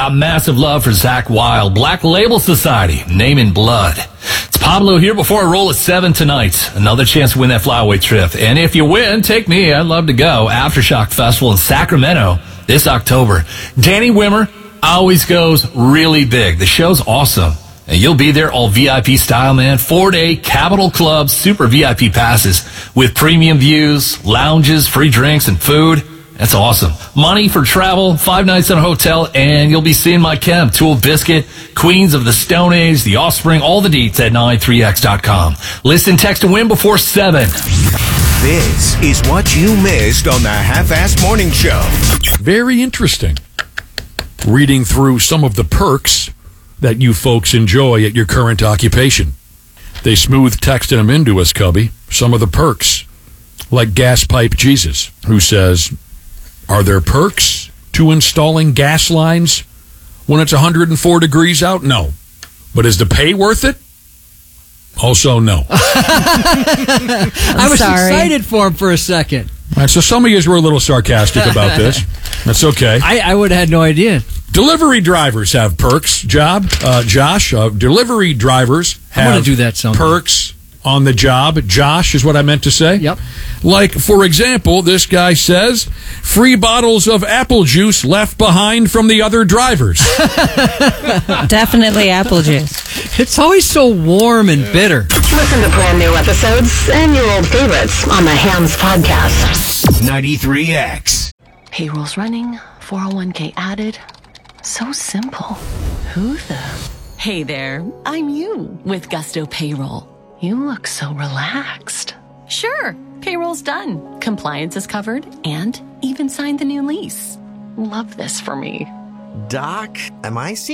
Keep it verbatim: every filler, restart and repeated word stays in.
A massive love for Zach Wild, Black Label Society, Name in Blood. It's Pablo here before I roll at seven tonight. Another chance to win that flyaway trip. And if you win, take me. I'd love to go. Aftershock Festival in Sacramento this October. Danny Wimmer always goes really big. The show's awesome. And you'll be there all V I P style, man. Four-day Capitol Club super V I P passes with premium views, lounges, free drinks, and food. That's awesome. Money for travel, five nights in a hotel, and you'll be seeing my chem, Tool Biscuit, Queens of the Stone Age, The Offspring, all the deets at nine three x dot com. Listen, text, and win before seven. This is what you missed on the Half-Assed Morning Show. Very interesting. Reading through some of the perks that you folks enjoy at your current occupation. They smooth texted them into us, Cubby. Some of the perks, like Gas Pipe Jesus, who says, are there perks to installing gas lines when it's one hundred four degrees out? No. But is the pay worth it? Also, no. I was sorry. excited for him for a second. All right, so some of you were a little sarcastic about this. That's okay. I, I would have had no idea. Delivery drivers have perks, job. Uh, Josh, uh, delivery drivers I wanna have do that someday. perks on the job. Josh is what I meant to say. Yep. Like, for example, this guy says, free bottles of apple juice left behind from the other drivers. Definitely apple juice. It's always so warm and bitter. Listen to brand new episodes and your old favorites on the Hams Podcast. ninety-three X. Payroll's running, four oh one k added. So simple. Who the? Hey there, I'm you with Gusto Payroll. You look so relaxed. Sure, payroll's done, compliance is covered, and even signed the new lease. Love this for me. Doc, am I seeing